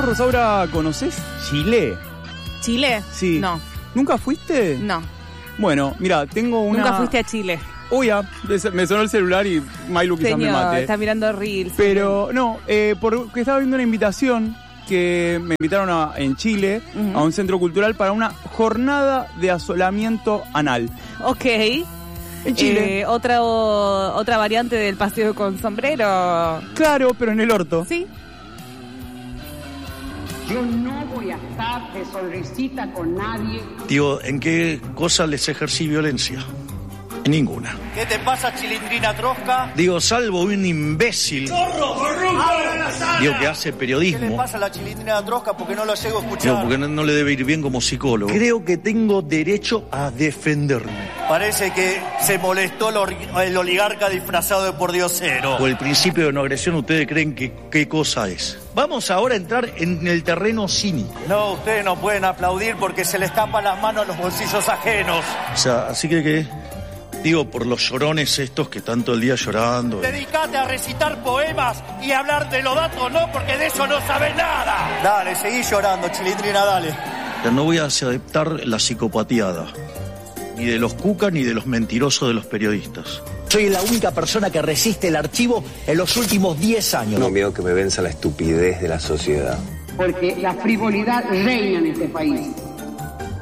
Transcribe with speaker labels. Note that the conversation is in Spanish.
Speaker 1: ¿Vos, Rosaura, conocés Chile?
Speaker 2: ¿Chile?
Speaker 1: Sí.
Speaker 2: No.
Speaker 1: ¿Nunca fuiste?
Speaker 2: No.
Speaker 1: Bueno, mira, tengo una...
Speaker 2: Nunca fuiste a Chile.
Speaker 1: Uy, ya, me sonó el celular y Mailu quizás me mate.
Speaker 2: Está mirando Reels.
Speaker 1: Pero no, porque estaba viendo una invitación que me invitaron en Chile a un centro cultural para una jornada de asolamiento anal.
Speaker 2: Ok.
Speaker 1: En Chile.
Speaker 2: Otra variante del paseo con sombrero.
Speaker 1: Claro, pero en el orto.
Speaker 2: Sí.
Speaker 3: Yo no voy a estar de sonrisita con nadie.
Speaker 4: Digo, ¿en qué cosa les ejercí violencia? En ninguna.
Speaker 5: ¿Qué te pasa, Chilindrina Trosca?
Speaker 4: Digo, salvo un imbécil.
Speaker 5: ¡Corro, corrupto!
Speaker 4: Digo, que hace periodismo.
Speaker 5: ¿Qué le pasa a la Chilindrina Trosca? Porque no lo llego a escuchar.
Speaker 4: No, porque no le debe ir bien como psicólogo. Creo que tengo derecho a defenderme.
Speaker 5: Parece que se molestó el oligarca disfrazado de pordiosero.
Speaker 4: O el principio de no agresión, ¿ustedes creen que qué cosa es? Vamos ahora a entrar en el terreno cínico.
Speaker 5: No, ustedes no pueden aplaudir porque se le escapan las manos a los bolsillos ajenos.
Speaker 4: O sea, así que digo, por los llorones estos que están todo el día llorando.
Speaker 5: Dedicate a recitar poemas y hablar de los datos, no, porque de eso no sabes nada. Dale, seguí llorando, Chilindrina, dale.
Speaker 4: Pero no voy a aceptar la psicopatiada. Ni de los cucas ni de los mentirosos de los periodistas.
Speaker 6: Soy la única persona que resiste el archivo en los últimos 10 años.
Speaker 7: Tengo miedo que me venza la estupidez de la sociedad.
Speaker 3: Porque la frivolidad reina en este país.